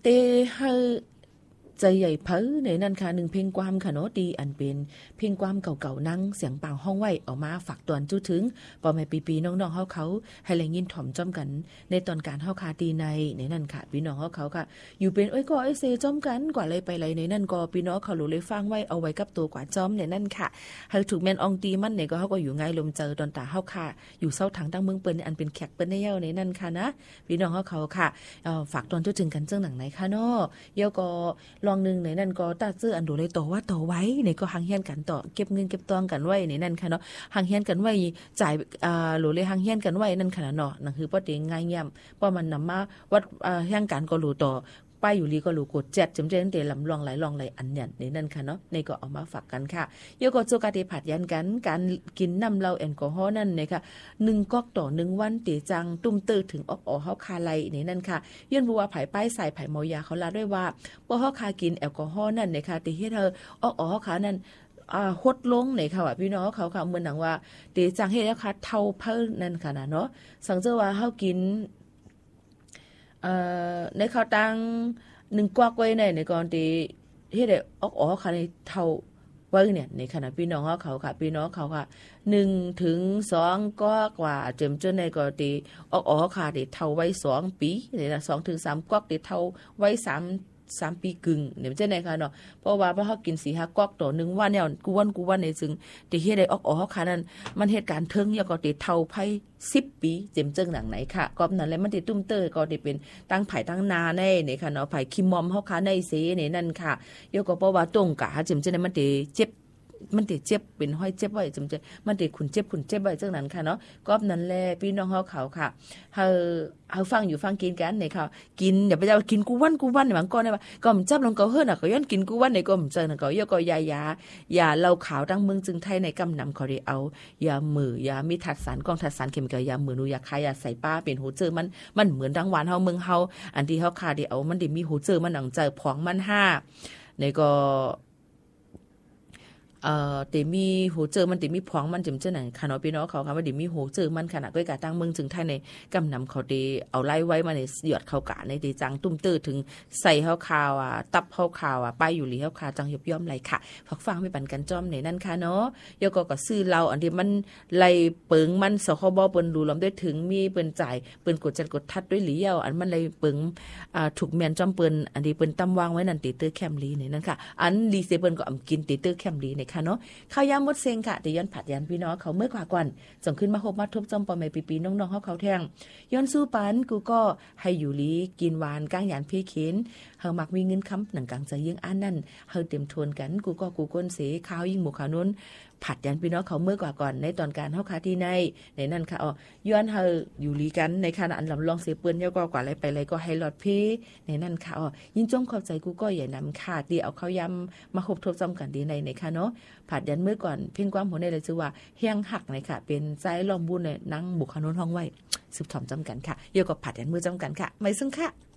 เตเฮาใจใหญ่เพ้อในนั่นค่ะ1เพลงความค่ะเนาะดีอันเป็นเพลงความเก่าๆนั่งเสียงเปล่าห้องไว้ออกมาฝากตอนจุถึงปอแม่ปีๆน้องๆเขาให้แรงยินถ่อมจ้อมกันในตอนการเฮาคาตีในนั่นค่ะพี่น้องเขาค่ะอยู่เป็นก็เซจ้อมกันกว่าเลยไปเลยในนั่นก็พี่น้องเขารู้เลยฟังไว้เอาไว้กับตัวกว่าจ้อมในนั่นค่ะให้ถูกแม่นอองตีมันเนี่ยก็เขาก็อยู่ไงลมเจอตอนตาเฮาค่ะอยู่เศร้าทางตั้งเมืองเปิ้นอันเป็นแขกเปิ้นในเย้าในนั่นค่ะนะพี่น้องเขาค่ะฝากตอนจุถึงกันเจ้าหนังไหนค่ะเนาะเย้าก็ลองนึงในนั่นก็ตาซื้ออันดูเลยต่อว่าต่อไว้ในก็หังเฮียนกันต่อเก็บเงินเก็บตองกันไว้ในนั่นค่ะเนาะหังเฮียนกันไว้จ่ายหรือเลยหังเฮียนกันไว้นั่นค่ะเนาะนั่นคือบ่ได้ง่ายย่ำเพราะมันนำมาวัดแห่งการก็รู้ต่อป้ายอยู่ลีก็รู้กดแจ็ดจำเจนเตลำลองไหลอันเนี่ยในนั่นค่ะเนาะในก็เอามาฝากกันค่ะโยก็โจกาติผัดยันกันการกินน้ำเหล้าแอลกอฮอล์นั่นนะคะ1ก๊อกต่อ1วันตีจังตุ้มตื้อถึงออกเฮาคาไลในนั่นค่ะย้อนบัวไผป้ายใส่ไผเมายาเขาลาด้วยว่าบ่เฮาคากินแอลกอฮอล์นั่นนะคะติเฮ็ดเธอออกเฮาคานั่นหดลงในค่ะว่าพี่น้องเขาค่ะเหมือนหนังว่าตีจังเฮ็ดแล้วค่ะเท่าเพิ่นนั่นค่ะนะเนาะสังเจอว่าเฮากินในข้าวตัง1กวักไว้ในก่อนที่เฮ็ดได้ออกค่ะในเท่าไว้เนี่ยในขณะพี่น้องเขาค่ะพี่น้องเขาค่ะ1ถึง2ก็กว่าเต็มจนในก็ที่ออกค่ะที่เท่าไว้2ปีนี่นะ2ถึง3กวักที่เท่าไว้3ปีกึ่งเนี่ยมันจะไหนค่ะเนาะเพราะว่าพอเฮากิน4-5ก๊อกต่อ1วันเนี่ยกูวันในซึ่งที่เฮ็ดได้ออกค่ะนั้นมันเหตุการณ์เทิงยก็ติเท่าไผ10ปีเจ็มเจิงหนังไหนค่ะก็นั้นแล้วมันติตุ้มเตอก็ได้เป็นตั้งไผตั้งนาในนี่ค่ะเนาะไผคิมมอมเฮาค่ะในเสนี่นั่นค่ะยก็เพราะว่าตรงกะเจ็มจังได๋มันติเจ็บเป็นห้อยเจ็บไว้จำใจมันติขุนเจ็บไว้จังนั้นค่ะเนาะก็นั้นแลพี่น้องเขาค่ะเฮาฟังอยู่ฟังกินกันนี่ค่ะกินอย่าไปจะกินกูวันนี่มันก็ได้ว่าก็มจับลงก็เฮิรน่ะก็ย้อนกินกูวันนี่ก็มเจอน่ะก็ยก็ยาเหล้าขาวตั้งเมืองจึงไทยในกำนำเขาได้เอายามือยามีทัดสารกองทัดสารเคมีกยามือนูยาคายาใส่ป้าเป็นหูเจอมันเหมือนดังหวานเฮาเมืองเฮาอันที่เฮาคาได้เอามันได้มีหูเจอมันหนังเจอผองมัน5ในก็ติมีหูเจอมันติมีผองมันจิมเจ้าไหนค่ะเนาะพี่น้องเขาค่ะว่าติมีหูเจอมันขนาดด้วยกะตั้งเมืองจึงไทยในกำนำเขาติเอาไล่ไว้มาในหยอดเขากะในติจังตุ้มตื้อถึงใส่เฮาคาวตับเฮาคาวป้ายอยู่หลีเฮาคาจังยบย่อมไหลค่ะฟักฟังไปปันกันจ้อมในนั่นค่ะเนาะยก็ซื้อเราอันที่มันไหลเปิงมันสคบเปิ้นรู้ลำด้วยถึงมีเปิ้นจ่ายเปิ้นกดจัดกดทัดด้วยหลีเยาอันมันไหลเปิงถูกแม่นจ้อมเปิ้นอันที่เปิ้นตั้มวางไว้นั่นติเตอร์แคมลีในนั่นค่ะอันลีเซเปิ้นก็อำกินติเตอร์แคมลีในค่ะเนาะข้าวยามมดเซงค่ะแต่ย้อนผัดยันพี่น้องเขาเมื่อกว่าก่อนส่งขึ้นมาพบมาทุบจอมปอมปีน้องๆเขาแทงย้อนสู้ปันกูก็ให้อยู่ลีกินหวานก้างยันพี่เข็นเฮามักมีเงินค้ำหนังกลางใจยิ่งอันนั่นเฮาเต็มทวนกันกูก้นเสข้าวยิ่งหมูขาวนู้นผัดยันพี่น้องเขาเมื่อกว่าก่อนในตอนการเฮาคาที่ในนั่นค่ะย้อนเฮาอยู่ลีกันในขณะอันลำลองเสียเปิ้นเยอะกว่าอะไรไปเลยก็ให้หลอดพี่ในนั่นค่ะยิ่งจ้องเข้าใจกูก็อย่านำค่ะดีเอาข้าวยำมาคบทบจอมกันดีในค่ะเนาะผัดยันเมื่อก่อนเพ่งความหัวในเลยชื่อว่าเฮียงหักในค่ะเป็นใจลอมบุญในนั่งบุคคลนู้นห้องไว้สืบถอมจำกันค่ะเยอะกว่าผัดยันมือจำกันค่ะไม่ซึ่งค่ะ